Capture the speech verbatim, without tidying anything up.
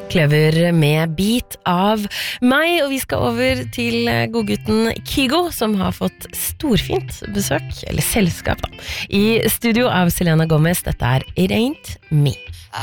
Clever med Beat av meg, og vi skal over til godgutten Kygo, som har fått storfint besøk, eller selskap da, i studio av Selena Gomez. Dette er It Ain't Me.